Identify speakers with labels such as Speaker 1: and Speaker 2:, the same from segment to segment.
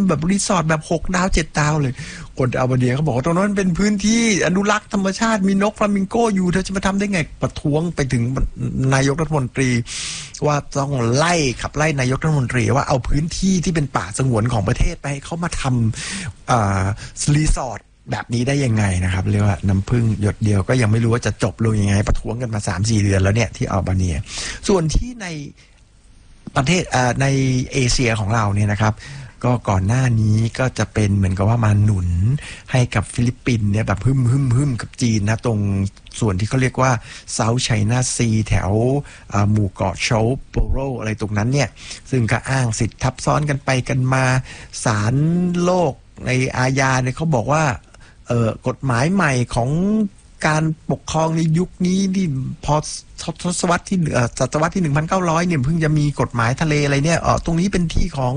Speaker 1: ำแบบรีสอร์ทแบบ6 ดาว7 ดาวเลยคนอัลเบเนียเขาบอกว่าตรงนั้นเป็นพื้นที่อนุรักษ์ธรรมชาติมีนกฟลามิงโกอยู่เธอจะมาทำได้ไงประท้วงไปถึงนายกรัฐมนตรีว่าต้องขับไล่นายกรัฐมนตรีว่าเอาพื้นที่ที่เป็นป่าสงวนของประเทศไปให้เขามาทำรีสอร์ทแบบนี้ได้ยังไงนะครับเรียกว่าน้ำพึ่งหยดเดียวก็ยังไม่รู้ว่าจะจบลงยังไงประท้วงกันมา 3-4 เดือนแล้วเนี่ยที่อัลเบเนียส่วนที่ในประเทศในเอเชียของเราเนี่ยนะครับก็ก่อนหน้านี้ก็จะเป็นเหมือนกับว่ามาหนุนให้กับฟิลิปปินส์เนี่ยแบบหึ่มกับจีนนะตรงส่วนที่เขาเรียกว่าเซาท์ไชน่าซีแถวหมู่เกาะโชว์โปโรอะไรตรงนั้นเนี่ยซึ่งก็อ้างสิทธิ์ทับซ้อนกันไปกันมาศาลโลกในอาญาเนี่ยเขาบอกว่ากฎหมายใหม่ของการปกครองในยุคนี้ที่พอทศวรรษที่1900เนี่ยเพิ่งจะมีกฎหมายทะเลอะไรเนี่ยตรงนี้เป็นที่ของ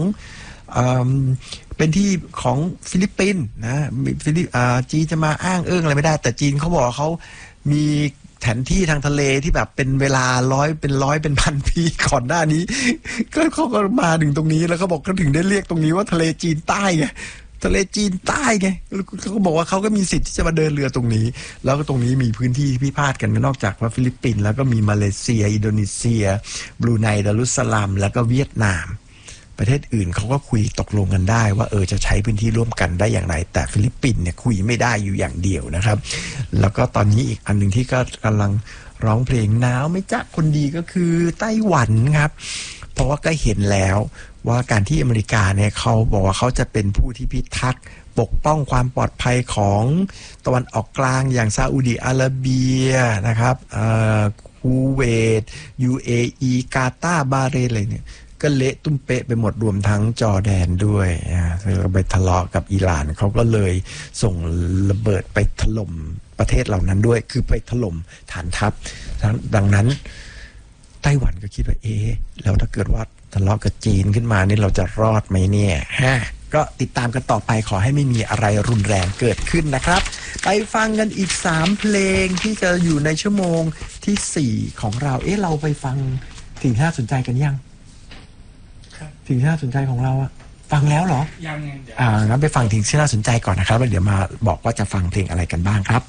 Speaker 1: ฟิลิปปินส์นะจีนจะมาอ้างอะไรไม่ได้แต่จีนเขาบอกเขามีแผนที่ทางทะเลที่แบบเป็นเวลาเป็นพันปีก่อนหน้านี้ก็เขาก็มาถึงตรงนี้แล้วเขาบอกเขาถึงได้เรียกตรงนี้ว่าทะเลจีนใต้ไงทะเลจีนใต้ไงเขาก็บอกว่าเขาก็มีสิทธิ์ที่จะมาเดินเรือตรงนี้แล้วก็ตรงนี้มีพื้นที่พิพาทกันนอกจากว่าฟิลิปปินส์แล้วก็มีมาเลเซียอินโดนีเซียบรูไนดารุสสลามแล้วก็เวียดนามประเทศอื่นเขาก็คุยตกลงกันได้ว่าจะใช้พื้นที่ร่วมกันได้อย่างไรแต่ฟิลิปปินส์เนี่ยคุยไม่ได้อยู่อย่างเดียวนะครับแล้วก็ตอนนี้อีกอันหนึ่งที่ก็กำลังร้องเพลงหนาวไม่จ๊ะคนดีก็คือไต้หวันครับเพราะว่าก็เห็นแล้วว่าการที่อเมริกาเนี่ยเขาบอกว่าเขาจะเป็นผู้ที่พิทักษ์ปกป้องความปลอดภัยของตะวันออกกลางอย่างซาอุดิอาระเบียนะครับคูเวต UAE กาตาร์บาห์เรนอะไรเนี่ยก็เละตุ้มเป๊ะไปหมดรวมทั้งจอร์แดนด้วยแล้วไปทะเลาะกับอิหร่านเขาก็เลยส่งระเบิดไปถล่มประเทศเหล่านั้นด้วยคือไปถล่มฐานทัพดังนั้นไต้หวันก็คิดว่าแล้วถ้าเกิดว่าทะเลาะกับจีนขึ้นมานี่เราจะรอดไหมเนี่ยก็ติดตามกันต่อไปขอให้ไม่มีอะไรรุนแรงเกิดขึ้นนะครับไปฟังกันอีก3เพลงที่จะอยู่ในชั่วโมงที่4ของเราเราไปฟังสิ่งที่น่าสนใจกันยังสิ่งที่น่าสนใจของเราฟังแล้วเหรอยังงั้นไปฟังสิ่งที่น่าสนใจก่อนนะครับแล้วเดี๋ยวมาบอกว่าจะฟังเพลงอะไรกันบ้างครับ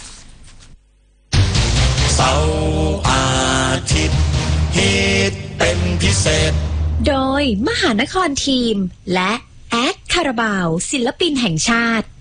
Speaker 1: เสาร์อาทิตย์ฮิตเป็นพิเศษโดยมหานครทีมและแอดคาราบาวศิลปินแห่งชาติ